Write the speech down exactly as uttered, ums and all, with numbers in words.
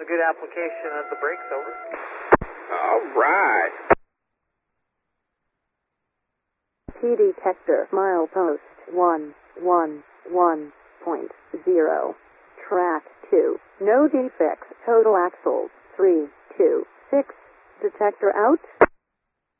good application of the brakes, over. All right. P detector, milepost one one one point zero. Track two. No defects. Total axles three two six. Detector out.